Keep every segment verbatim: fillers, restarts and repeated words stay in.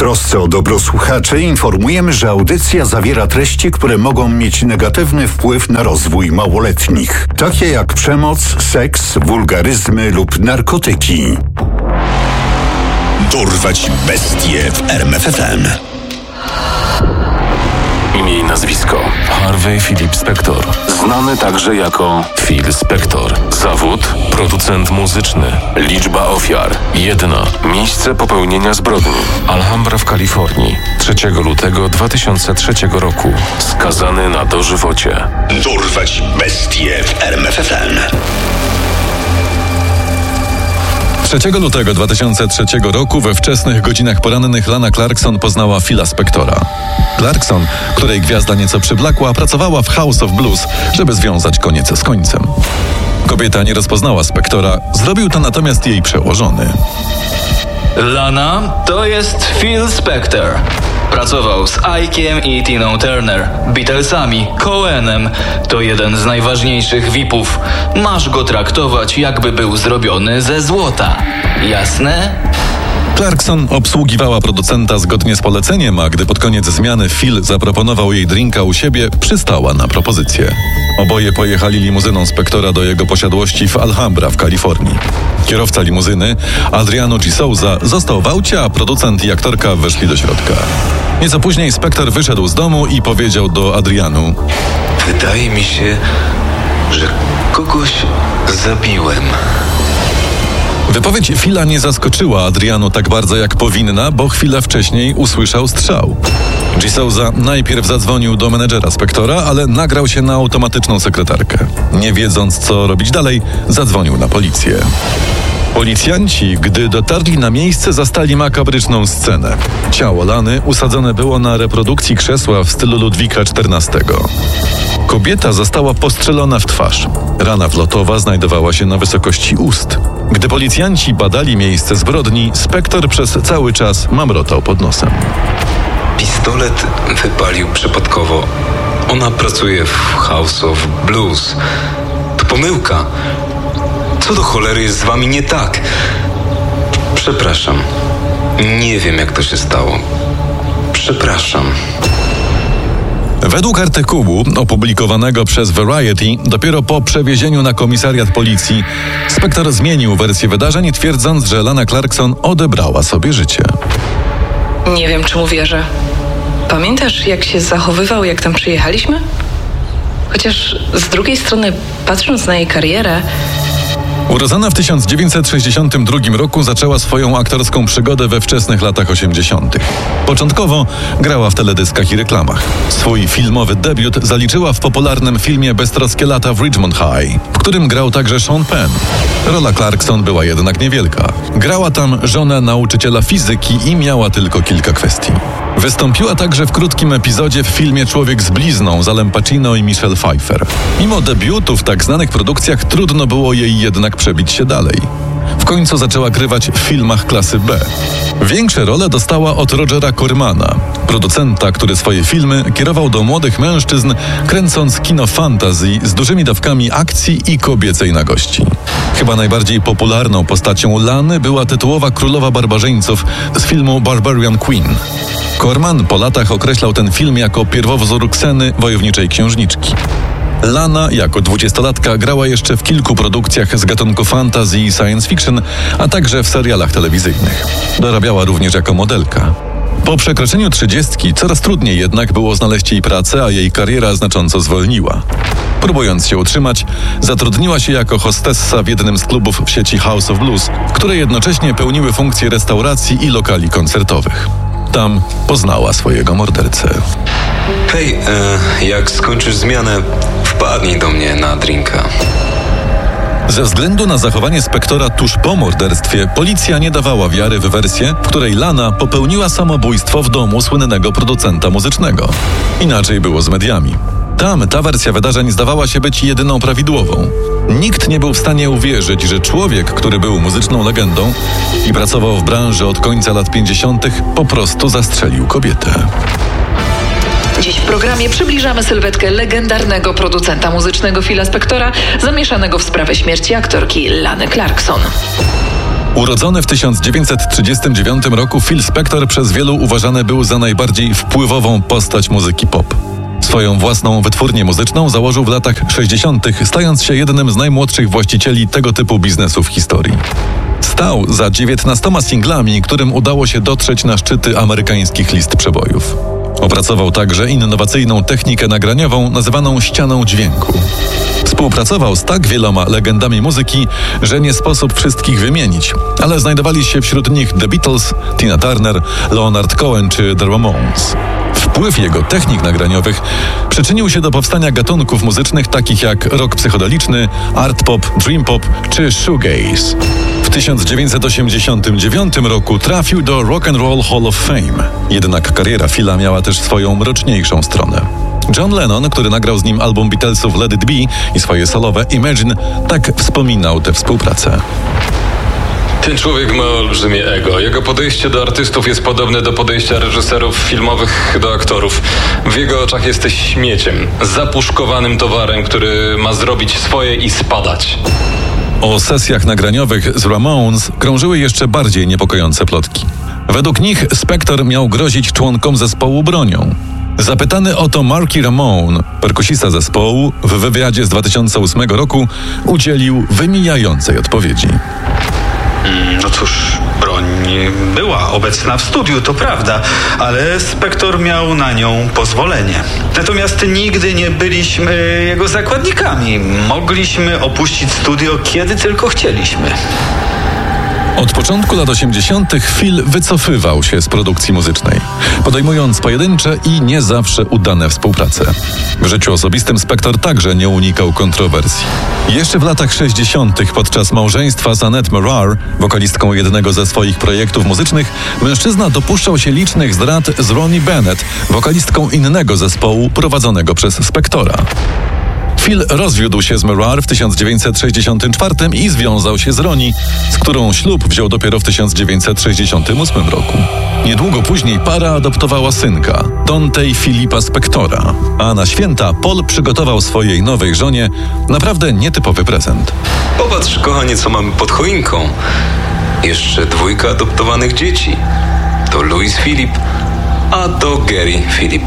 trosce o dobro słuchaczy informujemy, że audycja zawiera treści, które mogą mieć negatywny wpływ na rozwój małoletnich, takie jak przemoc, seks, wulgaryzmy lub narkotyki. Dorwać bestie w R M F F M. Imię i nazwisko: Harvey Philip Spector. Znany także jako Phil Spector. Zawód: producent muzyczny. Liczba ofiar: jedna. Miejsce popełnienia zbrodni: Alhambra w Kalifornii. trzeciego lutego dwa tysiące trzeciego roku. Skazany na dożywocie. Dorwać bestie w R M F F M. trzeciego lutego dwa tysiące trzeciego roku we wczesnych godzinach porannych Lana Clarkson poznała Phila Spectora. Clarkson, której gwiazda nieco przyblakła, pracowała w House of Blues, żeby związać koniec z końcem. Kobieta nie rozpoznała Spectora, zrobił to natomiast jej przełożony. Lana, to jest Phil Spector. Pracował z Ike'iem i Tiną Turner, Beatlesami, Cohenem. To jeden z najważniejszych V I P-ów. Masz go traktować, jakby był zrobiony ze złota. Jasne? Clarkson obsługiwała producenta zgodnie z poleceniem, a gdy pod koniec zmiany Phil zaproponował jej drinka u siebie, przystała na propozycję. Oboje pojechali limuzyną Spectora do jego posiadłości w Alhambra w Kalifornii. Kierowca limuzyny, Adriano G. Souza, został w aucie, a producent i aktorka weszli do środka. Nieco później Spector wyszedł z domu i powiedział do Adrianu: Wydaje mi się, że kogoś zabiłem. Wypowiedź Phila nie zaskoczyła Adriano tak bardzo jak powinna, bo chwilę wcześniej usłyszał strzał. G. Souza najpierw zadzwonił do menedżera Spectora, ale nagrał się na automatyczną sekretarkę. Nie wiedząc, co robić dalej, zadzwonił na policję. Policjanci, gdy dotarli na miejsce, zastali makabryczną scenę. Ciało Lany usadzone było na reprodukcji krzesła w stylu Ludwika czternastego. Kobieta została postrzelona w twarz. Rana wlotowa znajdowała się na wysokości ust. Gdy policjanci badali miejsce zbrodni, Spector przez cały czas mamrotał pod nosem. Pistolet wypalił przypadkowo. Ona pracuje w House of Blues. To pomyłka. Co do cholery jest z wami nie tak? Przepraszam. Nie wiem, jak to się stało. Przepraszam. Według artykułu opublikowanego przez Variety, dopiero po przewiezieniu na komisariat policji, Spector zmienił wersję wydarzeń, twierdząc, że Lana Clarkson odebrała sobie życie. Nie wiem, czy mu wierzę. Pamiętasz, jak się zachowywał, jak tam przyjechaliśmy? Chociaż z drugiej strony, patrząc na jej karierę... Urodzona w tysiąc dziewięćset sześćdziesiątym drugim roku zaczęła swoją aktorską przygodę we wczesnych latach osiemdziesiątych. Początkowo grała w teledyskach i reklamach. Swój filmowy debiut zaliczyła w popularnym filmie Beztroskie lata w Ridgemont High, w którym grał także Sean Penn. Rola Clarkson była jednak niewielka. Grała tam żonę nauczyciela fizyki i miała tylko kilka kwestii. Wystąpiła także w krótkim epizodzie w filmie Człowiek z blizną z Alem Pacino i Michelle Pfeiffer. Mimo debiutu w tak znanych produkcjach trudno było jej jednak przebić się dalej. W końcu zaczęła grywać w filmach klasy B. Większe role dostała od Rogera Cormana, producenta, który swoje filmy kierował do młodych mężczyzn, kręcąc kino fantasy z dużymi dawkami akcji i kobiecej nagości. Chyba najbardziej popularną postacią Lany była tytułowa królowa barbarzyńców z filmu Barbarian Queen. Corman po latach określał ten film jako pierwowzór Kseny, wojowniczej księżniczki. Lana jako dwudziestolatka grała jeszcze w kilku produkcjach z gatunku fantasy i science fiction, a także w serialach telewizyjnych. Dorabiała również jako modelka. Po przekroczeniu trzydziestki coraz trudniej jednak było znaleźć jej pracę, a jej kariera znacząco zwolniła. Próbując się utrzymać, zatrudniła się jako hostessa w jednym z klubów w sieci House of Blues, które jednocześnie pełniły funkcje restauracji i lokali koncertowych. Tam poznała swojego mordercę. Hej, e, jak skończysz zmianę, wpadnij do mnie na drinka. Ze względu na zachowanie Spectora tuż po morderstwie, policja nie dawała wiary w wersję, w której Lana popełniła samobójstwo w domu słynnego producenta muzycznego. Inaczej było z mediami. Tam ta wersja wydarzeń zdawała się być jedyną prawidłową. Nikt nie był w stanie uwierzyć, że człowiek, który był muzyczną legendą i pracował w branży od końca lat pięćdziesiątych, po prostu zastrzelił kobietę. Dziś w programie przybliżamy sylwetkę legendarnego producenta muzycznego Phila Spectora, zamieszanego w sprawę śmierci aktorki Lany Clarkson. Urodzony w tysiąc dziewięćset trzydziestym dziewiątym roku, Phil Spector przez wielu uważany był za najbardziej wpływową postać muzyki pop. Swoją własną wytwórnię muzyczną założył w latach sześćdziesiątych, stając się jednym z najmłodszych właścicieli tego typu biznesu w historii. Stał za dziewiętnastoma singlami, którym udało się dotrzeć na szczyty amerykańskich list przebojów. Opracował także innowacyjną technikę nagraniową nazywaną ścianą dźwięku. Współpracował z tak wieloma legendami muzyki, że nie sposób wszystkich wymienić, ale znajdowali się wśród nich The Beatles, Tina Turner, Leonard Cohen czy The Ramones. Wpływ jego technik nagraniowych przyczynił się do powstania gatunków muzycznych takich jak rock psychodeliczny, art pop, dream pop czy shoegaze. W tysiąc dziewięćset osiemdziesiątym dziewiątym roku trafił do Rock and Roll Hall of Fame. Jednak kariera Phila miała też swoją mroczniejszą stronę. John Lennon, który nagrał z nim album Beatlesów Let It Be i swoje solowe Imagine, tak wspominał tę współpracę. Ten człowiek ma olbrzymie ego. Jego podejście do artystów jest podobne do podejścia reżyserów filmowych do aktorów. W jego oczach jesteś śmieciem, zapuszkowanym towarem, który ma zrobić swoje i spadać. O sesjach nagraniowych z Ramones krążyły jeszcze bardziej niepokojące plotki. Według nich Spector miał grozić członkom zespołu bronią. Zapytany o to Marky Ramone, perkusista zespołu, w wywiadzie z dwa tysiące ósmego roku udzielił wymijającej odpowiedzi. No cóż, broń była obecna w studiu, to prawda, ale Spector miał na nią pozwolenie. Natomiast nigdy nie byliśmy jego zakładnikami. Mogliśmy opuścić studio, kiedy tylko chcieliśmy. Od początku lat osiemdziesiątych Phil wycofywał się z produkcji muzycznej, podejmując pojedyncze i nie zawsze udane współprace. W życiu osobistym Spector także nie unikał kontrowersji. Jeszcze w latach sześćdziesiątych podczas małżeństwa z Annette Marar, wokalistką jednego ze swoich projektów muzycznych, mężczyzna dopuszczał się licznych zdrad z Ronnie Bennett, wokalistką innego zespołu prowadzonego przez Spectora. Phil rozwiódł się z Marar w tysiąc dziewięćset sześćdziesiątym czwartym i związał się z Ronnie, z którą ślub wziął dopiero w tysiąc dziewięćset sześćdziesiątym ósmym roku. Niedługo później para adoptowała synka, Dante Philipa Spectora, a na święta Paul przygotował swojej nowej żonie naprawdę nietypowy prezent. Popatrz, kochanie, co mamy pod choinką. Jeszcze dwójka adoptowanych dzieci. To Louis Philip, a to Gary Philip.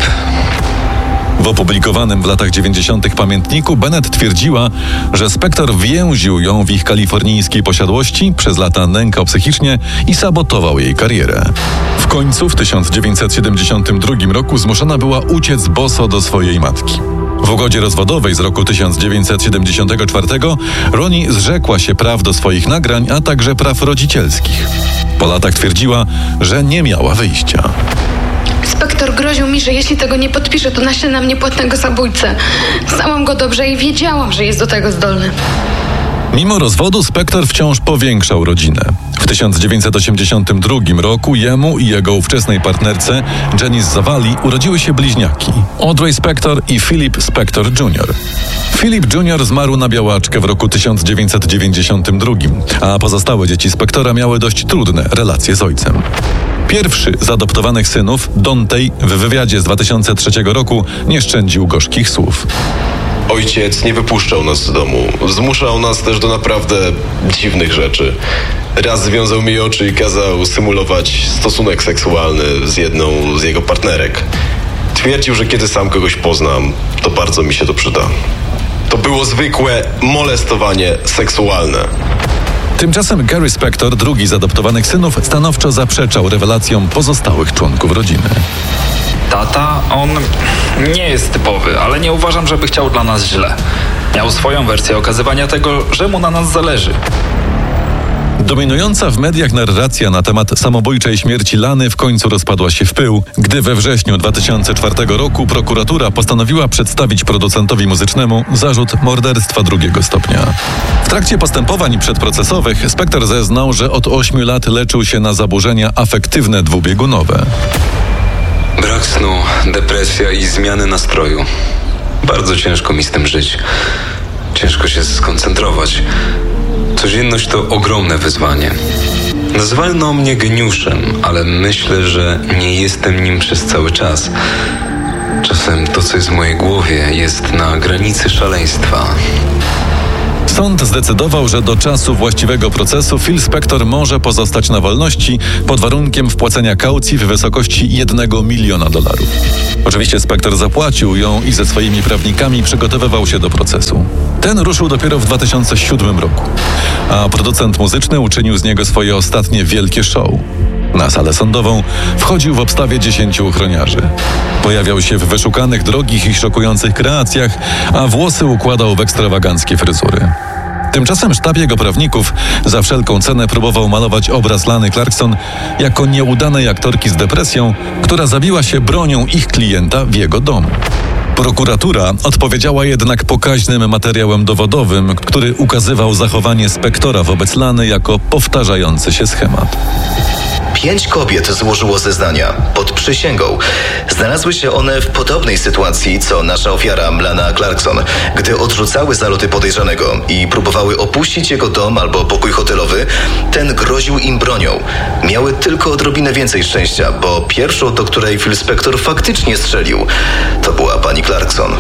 W opublikowanym w latach dziewięćdziesiątych pamiętniku Bennett twierdziła, że Spector więził ją w ich kalifornijskiej posiadłości, przez lata nękał psychicznie i sabotował jej karierę. W końcu w tysiąc dziewięćset siedemdziesiątym drugim roku zmuszona była uciec boso do swojej matki. W ugodzie rozwodowej z roku tysiąc dziewięćset siedemdziesiątego czwartego Ronnie zrzekła się praw do swoich nagrań, a także praw rodzicielskich. Po latach twierdziła, że nie miała wyjścia. Spector groził mi, że jeśli tego nie podpiszę, to naślę na mnie płatnego zabójcę. Znałam go dobrze i wiedziałam, że jest do tego zdolny. Mimo rozwodu Spector wciąż powiększał rodzinę. W tysiąc dziewięćset osiemdziesiątym drugim roku jemu i jego ówczesnej partnerce Janice Zavalli urodziły się bliźniaki Audrey Spector i Philip Spector junior Philip junior zmarł na białaczkę w roku tysiąc dziewięćset dziewięćdziesiątym drugim, a pozostałe dzieci Spectora miały dość trudne relacje z ojcem. Pierwszy z adoptowanych synów, Dante, w wywiadzie z dwa tysiące trzeciego roku nie szczędził gorzkich słów. Ojciec nie wypuszczał nas z domu. Zmuszał nas też do naprawdę dziwnych rzeczy. Raz związał mi oczy i kazał symulować stosunek seksualny z jedną z jego partnerek. Twierdził, że kiedy sam kogoś poznam, to bardzo mi się to przyda. To było zwykłe molestowanie seksualne. Tymczasem Gary Spector, drugi z adoptowanych synów, stanowczo zaprzeczał rewelacjom pozostałych członków rodziny. Tata, on nie jest typowy, ale nie uważam, żeby chciał dla nas źle. Miał swoją wersję okazywania tego, że mu na nas zależy. Dominująca w mediach narracja na temat samobójczej śmierci Lany w końcu rozpadła się w pył, gdy we wrześniu dwa tysiące czwartego roku prokuratura postanowiła przedstawić producentowi muzycznemu zarzut morderstwa drugiego stopnia. W trakcie postępowań przedprocesowych Spector zeznał, że od ośmiu lat leczył się na zaburzenia afektywne dwubiegunowe. Brak snu, depresja i zmiany nastroju. Bardzo ciężko mi z tym żyć. Ciężko się skoncentrować. Codzienność to ogromne wyzwanie. Nazywano mnie geniuszem, ale myślę, że nie jestem nim przez cały czas. Czasem to, co jest w mojej głowie, jest na granicy szaleństwa. Sąd zdecydował, że do czasu właściwego procesu Phil Spector może pozostać na wolności pod warunkiem wpłacenia kaucji w wysokości jednego miliona dolarów. Oczywiście Spector zapłacił ją i ze swoimi prawnikami przygotowywał się do procesu. Ten ruszył dopiero w dwa tysiące siódmym roku, a producent muzyczny uczynił z niego swoje ostatnie wielkie show. Na salę sądową wchodził w obstawie dziesięciu ochroniarzy. Pojawiał się w wyszukanych, drogich i szokujących kreacjach, a włosy układał w ekstrawaganckie fryzury. Tymczasem sztab jego prawników za wszelką cenę próbował malować obraz Lany Clarkson jako nieudanej aktorki z depresją, która zabiła się bronią ich klienta w jego domu. Prokuratura odpowiedziała jednak pokaźnym materiałem dowodowym, który ukazywał zachowanie Spectora wobec Lany jako powtarzający się schemat. Pięć kobiet złożyło zeznania pod przysięgą. Znalazły się one w podobnej sytuacji, co nasza ofiara Lana Clarkson, gdy odrzucały zaloty podejrzanego i próbowały opuścić jego dom albo pokój hotelowy. Ten groził im bronią. Miały tylko odrobinę więcej szczęścia, bo pierwszą, do której Phil Spector faktycznie strzelił, to była pani Clarkson.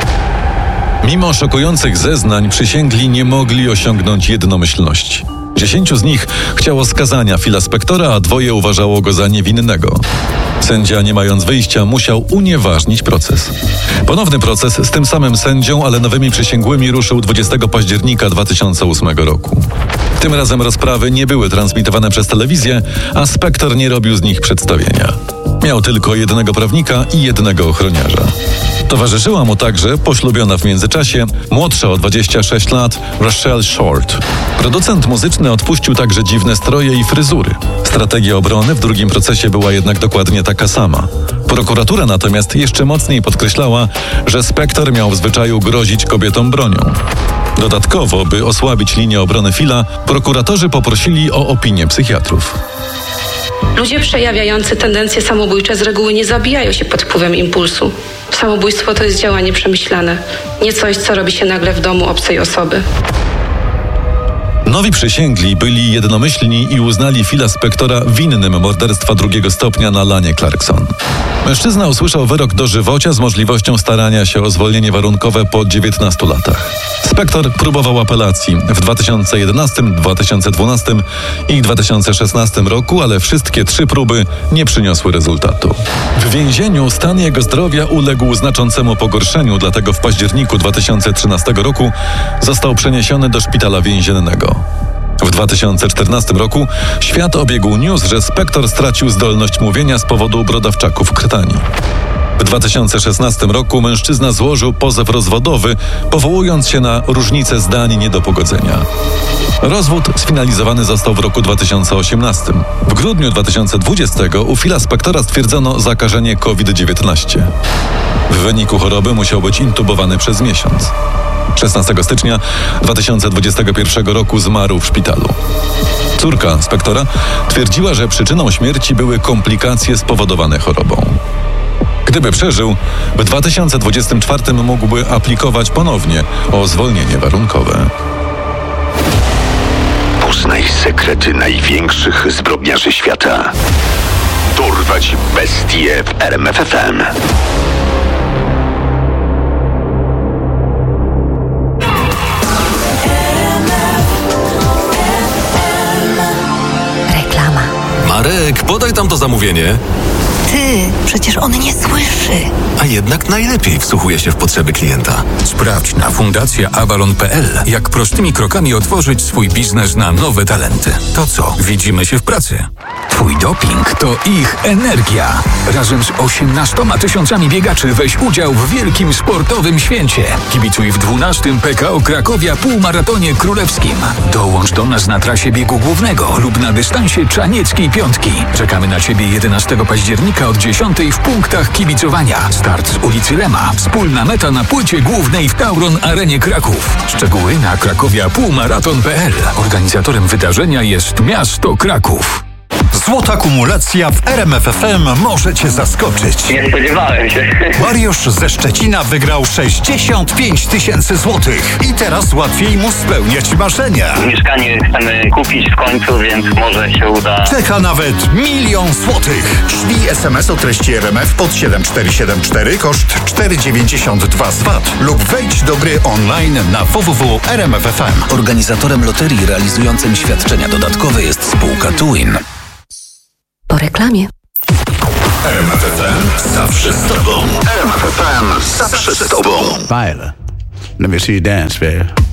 Mimo szokujących zeznań przysięgli nie mogli osiągnąć jednomyślności. Dziesięciu z nich chciało skazania Phila Spectora, a dwoje uważało go za niewinnego. Sędzia, nie mając wyjścia, musiał unieważnić proces. Ponowny proces z tym samym sędzią, ale nowymi przysięgłymi ruszył dwudziestego października dwa tysiące ósmego roku. Tym razem rozprawy nie były transmitowane przez telewizję, a Spector nie robił z nich przedstawienia. Miał tylko jednego prawnika i jednego ochroniarza. Towarzyszyła mu także poślubiona w międzyczasie, młodsza o dwadzieścia sześć lat, Rachelle Short. Producent muzyczny odpuścił także dziwne stroje i fryzury. Strategia obrony w drugim procesie była jednak dokładnie taka sama. Prokuratura natomiast jeszcze mocniej podkreślała, że Spector miał w zwyczaju grozić kobietom bronią. Dodatkowo, by osłabić linię obrony Phila, prokuratorzy poprosili o opinię psychiatrów. Ludzie przejawiający tendencje samobójcze z reguły nie zabijają się pod wpływem impulsu. Samobójstwo to jest działanie przemyślane, nie coś, co robi się nagle w domu obcej osoby. Nowi przysięgli byli jednomyślni i uznali Phila Spectora winnym morderstwa drugiego stopnia na Lanie Clarkson. Mężczyzna usłyszał wyrok dożywocia z możliwością starania się o zwolnienie warunkowe po dziewiętnastu latach. Spector próbował apelacji w dwa tysiące jedenastym, dwa tysiące dwunastym i dwa tysiące szesnastym roku, ale wszystkie trzy próby nie przyniosły rezultatu. W więzieniu stan jego zdrowia uległ znaczącemu pogorszeniu, dlatego w październiku dwa tysiące trzynastego roku został przeniesiony do szpitala więziennego. W dwa tysiące czternastym roku świat obiegł news, że Spector stracił zdolność mówienia z powodu brodawczaków krtani. W dwa tysiące szesnastym roku mężczyzna złożył pozew rozwodowy, powołując się na różnice zdań nie do pogodzenia. Rozwód sfinalizowany został w roku dwa tysiące osiemnastym. W grudniu dwa tysiące dwudziestego u Phila Spectora stwierdzono zakażenie COVID dziewiętnaście. W wyniku choroby musiał być intubowany przez miesiąc. szesnastego stycznia dwa tysiące dwudziestego pierwszego roku zmarł w szpitalu. Córka Spectora twierdziła, że przyczyną śmierci były komplikacje spowodowane chorobą. Gdyby przeżył, w dwa tysiące dwudziestym czwartym mógłby aplikować ponownie o zwolnienie warunkowe. Poznaj sekrety największych zbrodniarzy świata. Dorwać bestie w R M F F M. Marek, podaj tam to zamówienie. Ty, przecież on nie słyszy. A jednak najlepiej wsłuchuje się w potrzeby klienta. Sprawdź na fundacja avalon kropka p l, jak prostymi krokami otworzyć swój biznes na nowe talenty. To co, widzimy się w pracy? Twój doping to ich energia. Razem z osiemnastoma tysiącami biegaczy weź udział w wielkim sportowym święcie. Kibicuj w dwunastym P K O Krakowia półmaratonie królewskim. Dołącz do nas na trasie biegu głównego lub na dystansie Czanieckiej Piątki. Czekamy na Ciebie jedenastego października od dziesiątej w punktach kibicowania. Start z ulicy Rema. Wspólna meta na płycie głównej w Tauron Arenie Kraków. Szczegóły na krakowia półmaraton kropka p l. Organizatorem wydarzenia jest miasto Kraków. Złota kumulacja w R M F F M może Cię zaskoczyć. Nie spodziewałem się. Mariusz ze Szczecina wygrał sześćdziesiąt pięć tysięcy złotych i teraz łatwiej mu spełniać marzenia. Mieszkanie chcemy kupić w końcu, więc może się uda. Czeka nawet milion złotych. Szlij es em es o treści R M F pod siedem cztery siedem cztery, koszt cztery dziewięćdziesiąt dwa z V A T lub wejdź do gry online na w w w kropka r m f f m. Organizatorem loterii realizującym świadczenia dodatkowe jest spółka Tuwin. Po reklamie. R M F F M zawsze z Tobą. R M F F M zawsze z Tobą. Violet, let me see you dance, baby.